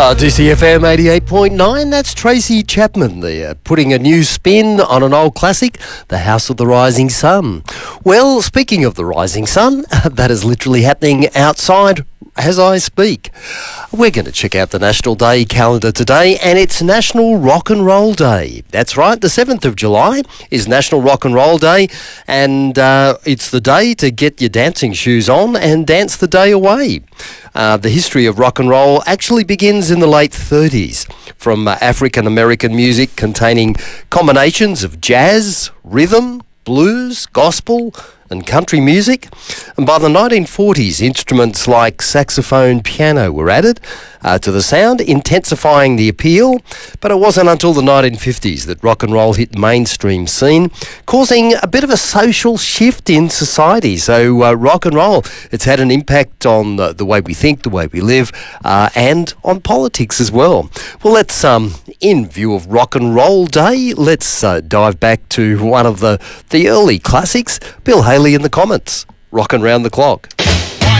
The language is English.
DCFM 88.9, that's Tracy Chapman there, putting a new spin on an old classic, The House of the Rising Sun. Well, speaking of the rising sun, that is literally happening outside as I speak. We're going to check out the National Day calendar today, and it's National Rock and Roll Day. That's right, the 7th of July is National Rock and Roll Day, and it's the day to get your dancing shoes on and dance the day away. The history of rock and roll actually begins in the late 30s, from African American music containing combinations of jazz, rhythm, blues, gospel and country music. And by the 1940s, instruments like saxophone, piano were added to the sound, intensifying the appeal. But it wasn't until the 1950s that rock and roll hit the mainstream scene, causing a bit of a social shift in society. So rock and roll, it's had an impact on the way we think, the way we live, and on politics as well. Well, let's, in view of Rock and Roll Day, let's dive back to one of the early classics, Bill Haley in the Comets, Rockin' Round the Clock.